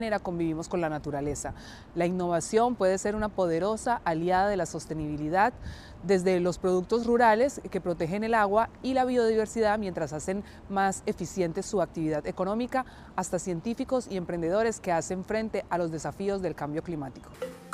manera convivimos con la naturaleza. La innovación puede ser una poderosa aliada de la sostenibilidad, desde los productos rurales que protegen el agua y la biodiversidad mientras hacen más eficiente su actividad económica, hasta científicos y emprendedores que hacen frente a los desafíos del cambio climático.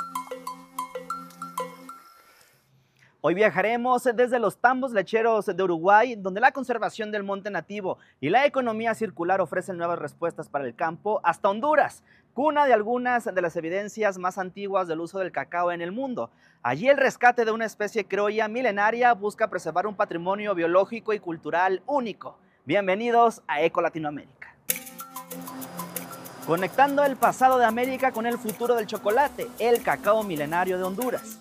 Hoy viajaremos desde los tambos lecheros de Uruguay, donde la conservación del monte nativo y la economía circular ofrecen nuevas respuestas para el campo, hasta Honduras, cuna de algunas de las evidencias más antiguas del uso del cacao en el mundo. Allí el rescate de una especie criolla milenaria busca preservar un patrimonio biológico y cultural único. Bienvenidos a Eco Latinoamérica. Conectando el pasado de América con el futuro del chocolate, el cacao milenario de Honduras.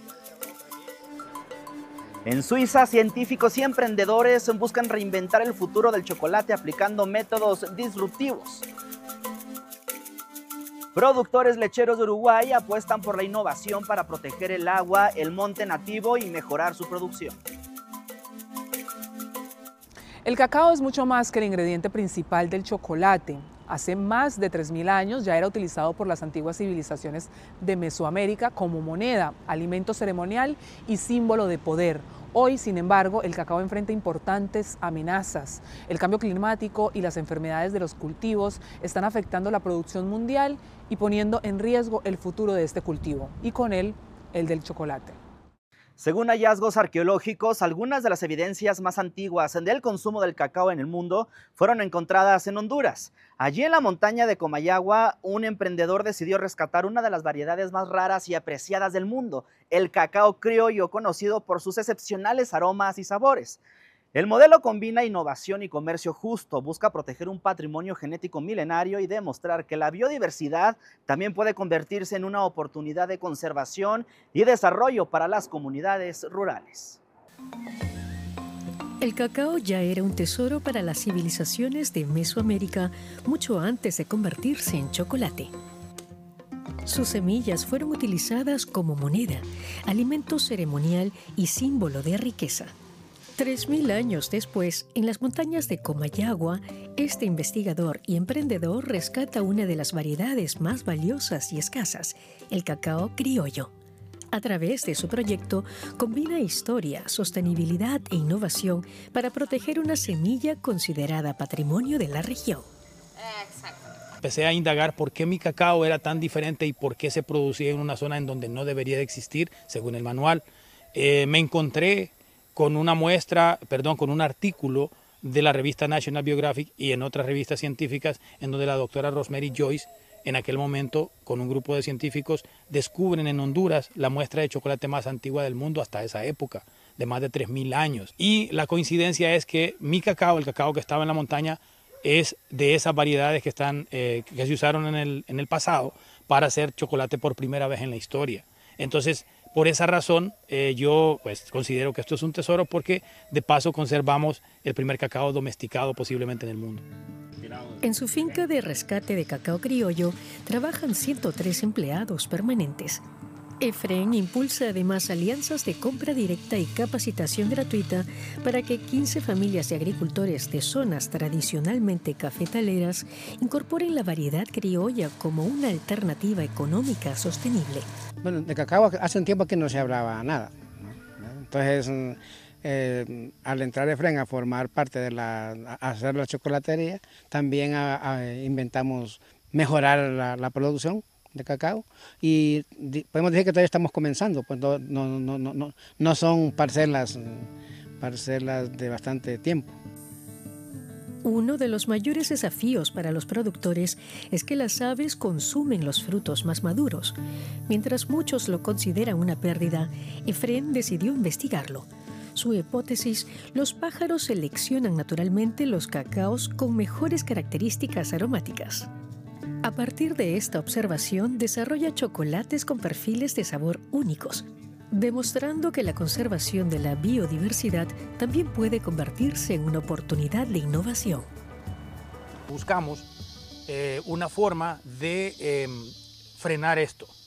En Suiza, científicos y emprendedores buscan reinventar el futuro del chocolate aplicando métodos disruptivos. Productores lecheros de Uruguay apuestan por la innovación para proteger el agua, el monte nativo y mejorar su producción. El cacao es mucho más que el ingrediente principal del chocolate. Hace más de 3000 años ya era utilizado por las antiguas civilizaciones de Mesoamérica como moneda, alimento ceremonial y símbolo de poder. Hoy, sin embargo, el cacao enfrenta importantes amenazas. El cambio climático y las enfermedades de los cultivos están afectando la producción mundial y poniendo en riesgo el futuro de este cultivo, y con él, el del chocolate. Según hallazgos arqueológicos, algunas de las evidencias más antiguas del consumo del cacao en el mundo fueron encontradas en Honduras. Allí en la montaña de Comayagua, un emprendedor decidió rescatar una de las variedades más raras y apreciadas del mundo, el cacao criollo, conocido por sus excepcionales aromas y sabores. El modelo combina innovación y comercio justo, busca proteger un patrimonio genético milenario y demostrar que la biodiversidad también puede convertirse en una oportunidad de conservación y desarrollo para las comunidades rurales. El cacao ya era un tesoro para las civilizaciones de Mesoamérica mucho antes de convertirse en chocolate. Sus semillas fueron utilizadas como moneda, alimento ceremonial y símbolo de riqueza. 3000 años después, en las montañas de Comayagua, este investigador y emprendedor rescata una de las variedades más valiosas y escasas, el cacao criollo. A través de su proyecto, combina historia, sostenibilidad e innovación para proteger una semilla considerada patrimonio de la región. Empecé a indagar por qué mi cacao era tan diferente y por qué se producía en una zona en donde no debería de existir, según el manual. Me encontré con una muestra, con un artículo de la revista National Geographic y en otras revistas científicas en donde la doctora Rosemary Joyce, en aquel momento con un grupo de científicos, descubren en Honduras la muestra de chocolate más antigua del mundo hasta esa época, de más de 3000 años. Y la coincidencia es que mi cacao, el cacao que estaba en la montaña, es de esas variedades que se usaron en el pasado para hacer chocolate por primera vez en la historia. Entonces, por esa razón, yo considero que esto es un tesoro porque de paso conservamos el primer cacao domesticado posiblemente en el mundo. En su finca de rescate de cacao criollo trabajan 103 empleados permanentes. Efren impulsa además alianzas de compra directa y capacitación gratuita para que 15 familias de agricultores de zonas tradicionalmente cafetaleras incorporen la variedad criolla como una alternativa económica sostenible. Bueno, de cacao hace un tiempo que no se hablaba nada, ¿no? Entonces, al entrar Efren a formar parte de a hacer la chocolatería, también inventamos mejorar la producción de cacao y podemos decir que todavía estamos comenzando, pues no son parcelas de bastante tiempo. Uno de los mayores desafíos para los productores es que las aves consumen los frutos más maduros. Mientras muchos lo consideran una pérdida, Efren decidió investigarlo. Su hipótesis: los pájaros seleccionan naturalmente los cacaos con mejores características aromáticas. A partir de esta observación, desarrolla chocolates con perfiles de sabor únicos, demostrando que la conservación de la biodiversidad también puede convertirse en una oportunidad de innovación. Buscamos una forma de frenar esto.